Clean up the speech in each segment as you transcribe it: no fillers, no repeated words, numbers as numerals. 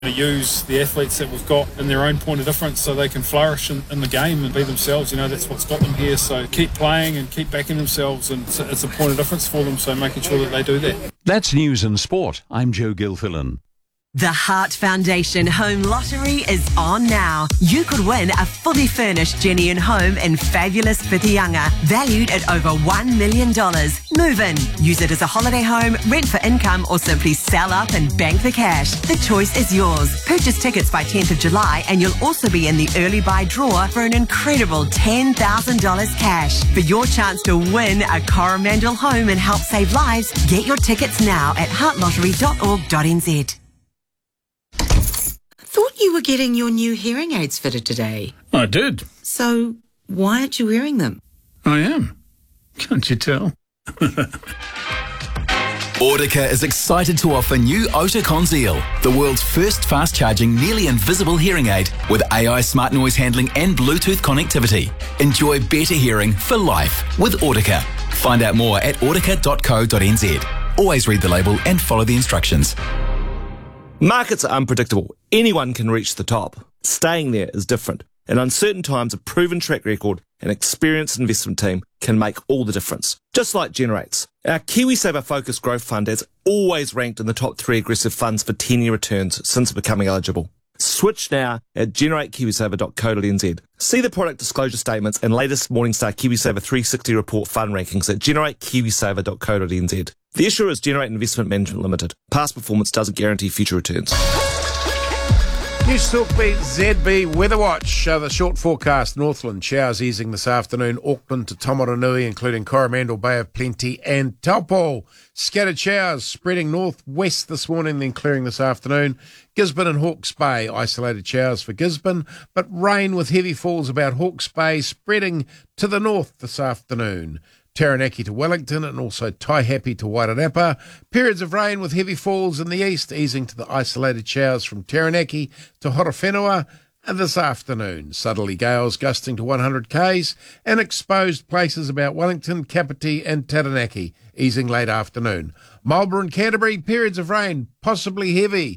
To use the athletes that we've got in their own point of difference so they can flourish in the game and be themselves. That's what's got them here. So keep playing and keep backing themselves, and it's a point of difference for them, so making sure that they do that. That's News and Sport. I'm Joe Gilfillan. The Heart Foundation Home Lottery is on now. You could win a fully furnished Geniean home in fabulous Whitianga, valued at over $1 million. Move in, use it as a holiday home, rent for income, or simply sell up and bank the cash. The choice is yours. Purchase tickets by 10th of July and you'll also be in the early buy draw for an incredible $10,000 cash. For your chance to win a Coromandel home and help save lives, get your tickets now at heartlottery.org.nz. Thought you were getting your new hearing aids fitted today. I did. So why aren't you wearing them? I am. Can't you tell? Audica is excited to offer new Ota Conceal, the world's first fast-charging, nearly invisible hearing aid with AI smart noise handling and Bluetooth connectivity. Enjoy better hearing for life with Audica. Find out more at audica.co.nz. Always read the label and follow the instructions. Markets are unpredictable. Anyone can reach the top. Staying there is different. In uncertain times, a proven track record and experienced investment team can make all the difference. Just like Generates. Our KiwiSaver Focus Growth Fund has always ranked in the top 3 aggressive funds for 10-year returns since becoming eligible. Switch now at generatekiwisaver.co.nz. See the product disclosure statements and latest Morningstar KiwiSaver 360 report fund rankings at generatekiwisaver.co.nz. The issuer is Generate Investment Management Limited. Past performance doesn't guarantee future returns. News Talk Beat ZB Weather Watch. The short forecast: Northland showers easing this afternoon, Auckland to Tomaranui, including Coromandel, Bay of Plenty and Taupo. Scattered showers spreading northwest this morning, then clearing this afternoon. Gisborne and Hawke's Bay, isolated showers for Gisborne, but rain with heavy falls about Hawke's Bay, spreading to the north this afternoon. Taranaki to Wellington and also Taihape to Wairarapa. Periods of rain with heavy falls in the east, easing to the isolated showers from Taranaki to Horowhenua this afternoon. Southerly gales gusting to 100 k's and exposed places about Wellington, Kapiti and Taranaki, easing late afternoon. Marlborough and Canterbury, periods of rain, possibly heavy.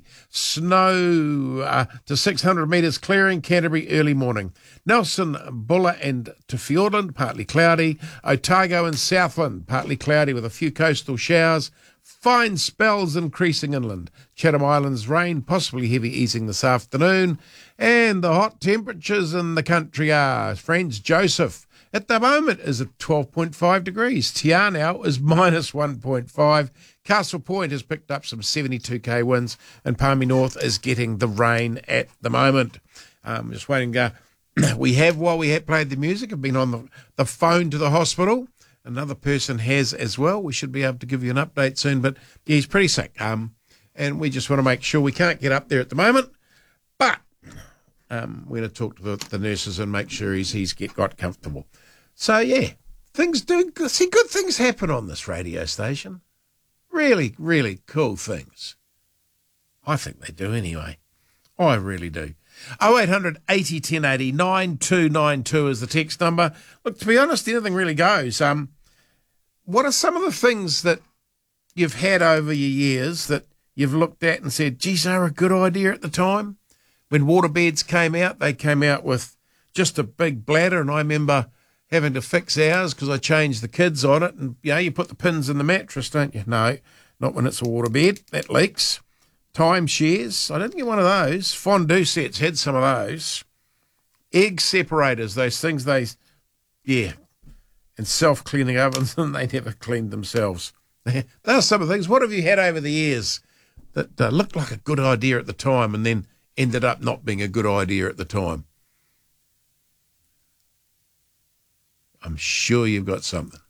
Snow to 600 metres clearing, Canterbury early morning. Nelson, Bulla and to Fiordland, partly cloudy. Otago and Southland, partly cloudy with a few coastal showers. Fine spells increasing inland. Chatham Islands rain, possibly heavy easing this afternoon. And the hot temperatures in the country are, friends, Joseph at the moment is at 12.5 degrees. Te Anau is minus 1.5. Castle Point has picked up some 72k winds, and Palmy North is getting the rain at the moment. Just waiting. While we have played the music, have been on the phone to the hospital. Another person has as well. We should be able to give you an update soon, but yeah, he's pretty sick. And we just want to make sure we can't get up there at the moment, but we're going to talk to the nurses and make sure he's got comfortable. So yeah, good things happen on this radio station. Really, really cool things. I think they do anyway. I really do. 0800 80 1080 9292 is the text number. Look, to be honest, anything really goes. What are some of the things that you've had over your years that you've looked at and said, geez, they were a good idea at the time? When waterbeds came out, they came out with just a big bladder, and I remember having to fix ours because I changed the kids on it, and you put the pins in the mattress, don't you? No, not when it's a waterbed. That leaks. Timeshares. I didn't get one of those. Fondue sets had some of those. Egg separators, those things and self-cleaning ovens, and they never cleaned themselves. Those are some of the things. What have you had over the years that looked like a good idea at the time and then ended up not being a good idea at the time? I'm sure you've got something.